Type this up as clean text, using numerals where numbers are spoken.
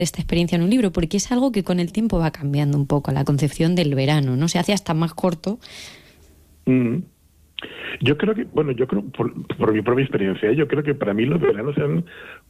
esta experiencia en un libro, porque es algo que con el tiempo va cambiando un poco la concepción del verano, ¿no? Se hace hasta más corto. Mm. Yo creo que, bueno, yo creo, por mi propia experiencia, yo creo que para mí los veranos se han